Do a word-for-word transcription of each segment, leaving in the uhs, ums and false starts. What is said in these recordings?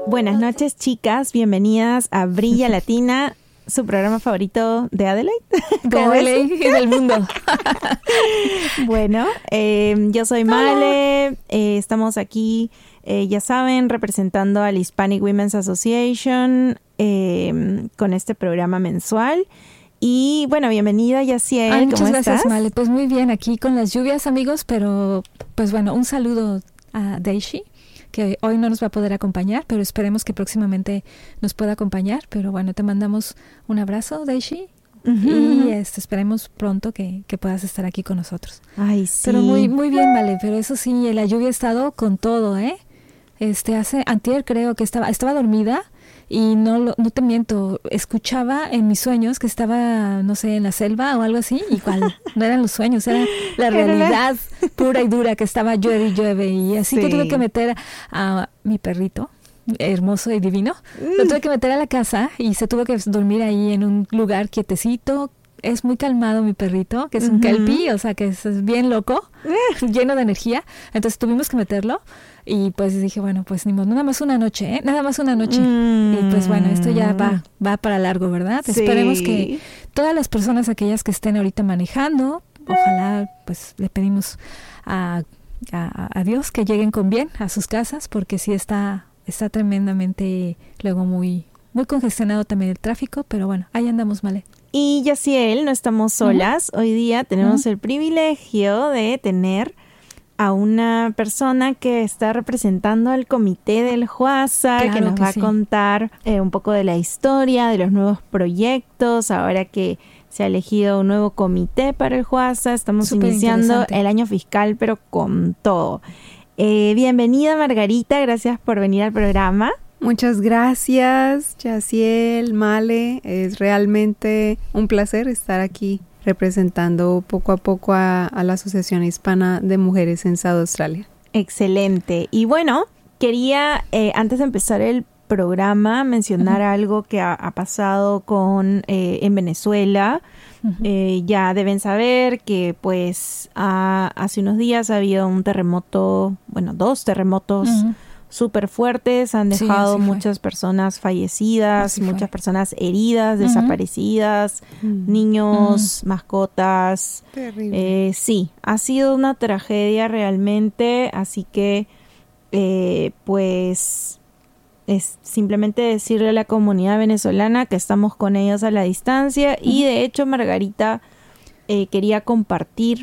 Buenas noches, chicas. Bienvenidas a Brilla Latina, su programa favorito de Adelaide. De Adelaide y del mundo. Bueno, eh, yo soy Male. Eh, estamos aquí, eh, ya saben, representando al Hispanic Women's Association eh, con este programa mensual. Y bueno, bienvenida, Yaciel. Ay, ¿Cómo muchas estás? gracias, Male. Pues muy bien, aquí con las lluvias, amigos, pero pues bueno, un saludo a Daisy, que hoy no nos va a poder acompañar, pero esperemos que próximamente nos pueda acompañar. Pero bueno, te mandamos un abrazo, Daisy, uh-huh. y este, esperemos pronto que, que puedas estar aquí con nosotros. Ay, sí. Pero muy, muy bien, Male, pero eso sí, la lluvia ha estado con todo, ¿eh? Este, hace, antier creo que estaba, estaba dormida. Y no, lo, no te miento, escuchaba en mis sueños que estaba, no sé, en la selva o algo así, igual, no eran los sueños, era la realidad pura y dura, que estaba llueve y llueve, y así sí. que tuve que meter a mi perrito, hermoso y divino, lo tuve que meter a la casa y se tuvo que dormir ahí en un lugar quietecito. Es muy calmado mi perrito, que es uh-huh. un kelpie, o sea, que es, es bien loco, uh. lleno de energía. Entonces tuvimos que meterlo y pues dije, bueno, pues ni modo, nada más una noche, ¿eh? Nada más una noche. Mm. Y pues bueno, esto ya va, va para largo, ¿verdad? Sí. Esperemos que todas las personas, aquellas que estén ahorita manejando, ojalá pues le pedimos a, a, a Dios que lleguen con bien a sus casas, porque sí está, está tremendamente luego muy, muy congestionado también el tráfico, pero bueno, ahí andamos, Male. Y Yaciel, no estamos solas. Uh-huh. Hoy día tenemos uh-huh. el privilegio de tener a una persona que está representando al comité del Huasa, claro que nos que va sí. a contar eh, un poco de la historia, de los nuevos proyectos, ahora que se ha elegido un nuevo comité para el Huasa. Estamos Súper iniciando el año fiscal, pero con todo. Eh, bienvenida, Margarita, gracias por venir al programa. Muchas gracias, Yaciel, Male. Es realmente un placer estar aquí representando poco a poco a, a la Asociación Hispana de Mujeres en South Australia. Excelente. Y bueno, quería, eh, antes de empezar el programa, mencionar uh-huh. algo que ha, ha pasado con eh, en Venezuela. Uh-huh. Eh, ya deben saber que pues a, hace unos días ha habido un terremoto, bueno, dos terremotos uh-huh. súper fuertes, han dejado sí, muchas personas fallecidas, así muchas fue. personas heridas, uh-huh. desaparecidas, uh-huh. niños, uh-huh. mascotas. Terrible. Eh, sí, ha sido una tragedia realmente, así que eh, pues es simplemente decirle a la comunidad venezolana que estamos con ellos a la distancia uh-huh. y de hecho Margarita eh, quería compartir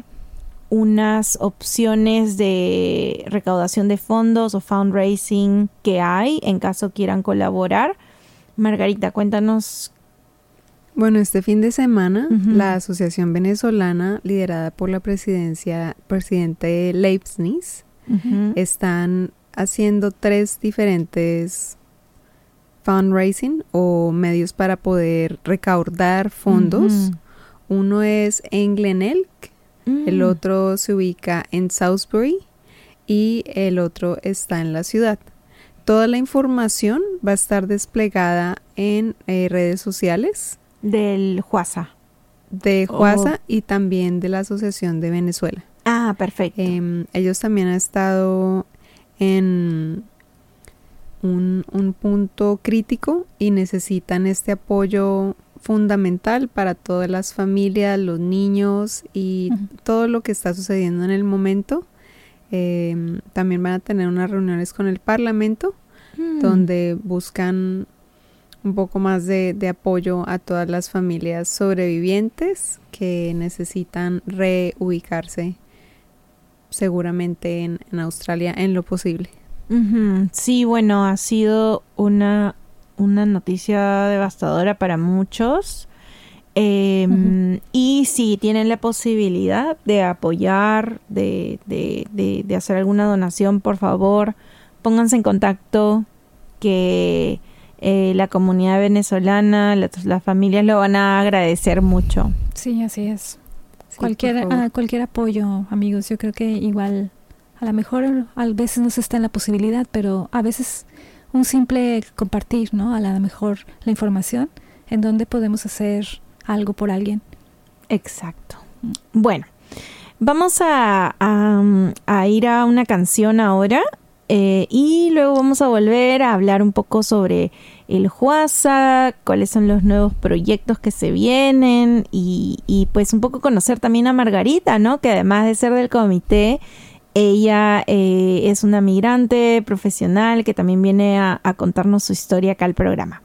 unas opciones de recaudación de fondos o fundraising que hay en caso quieran colaborar. Margarita, cuéntanos. Bueno, este fin de semana uh-huh. la Asociación Venezolana, liderada por la presidencia, presidente Leibniz, uh-huh. están haciendo tres diferentes fundraising o medios para poder recaudar fondos. Uh-huh. Uno es en Glenelg, Mm. el otro se ubica en Salisbury y el otro está en la ciudad. Toda la información va a estar desplegada en eh, redes sociales. Del Huasa. De Huasa oh. y también de la Asociación de Venezuela. Ah, perfecto. Eh, ellos también han estado en un, un punto crítico y necesitan este apoyo fundamental para todas las familias, los niños y uh-huh. todo lo que está sucediendo en el momento. Eh, también van a tener unas reuniones con el Parlamento uh-huh. donde buscan un poco más de, de apoyo a todas las familias sobrevivientes que necesitan reubicarse seguramente en, en Australia en lo posible. Uh-huh. Sí, bueno, ha sido una una noticia devastadora para muchos eh, uh-huh. y si tienen la posibilidad de apoyar, de, de, de, de hacer alguna donación, por favor, pónganse en contacto, que eh, la comunidad venezolana, la, las familias lo van a agradecer mucho. Sí, así es. Sí, cualquier, uh, cualquier apoyo, amigos, yo creo que igual, a lo mejor a veces no se está en la posibilidad, pero a veces un simple compartir, ¿no? A lo mejor la información en donde podemos hacer algo por alguien. Exacto. Bueno, vamos a, a, a ir a una canción ahora eh, y luego vamos vamos a volver a hablar un poco sobre el Huasa, cuáles son los nuevos proyectos que se vienen y, y pues un poco conocer también a Margarita, ¿no? Que además de ser del comité, ella eh, es una migrante profesional que también viene a, a contarnos su historia acá al programa.